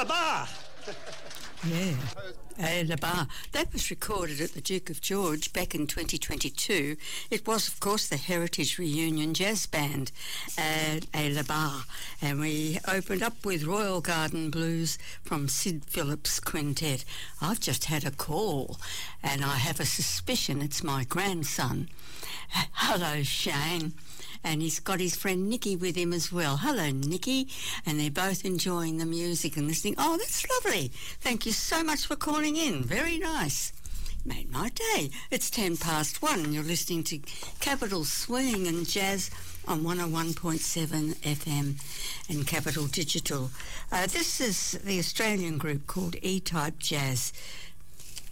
La Bar. Yeah, A La Bar. That was recorded at the Duke of George back in 2022. It was, of course, the Heritage Reunion Jazz Band, A La Bar. And we opened up with Royal Garden Blues from Sid Phillips Quintet. I've just had a call, and I have a suspicion it's my grandson. Hello, Shane. And he's got his friend Nikki with him as well. Hello, Nikki. And they're both enjoying the music and listening. Oh, that's lovely. Thank you so much for calling in. Very nice. Made my day. It's 1:10 and you're listening to Capital Swing and Jazz on 101.7 FM and Capital Digital. This is the Australian group called E-Type Jazz.